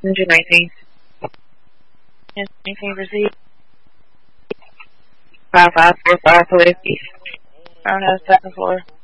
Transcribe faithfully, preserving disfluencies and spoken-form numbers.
Engine nineteen. Engine nineteen, proceed. five five four five, police. I don't know, second floor.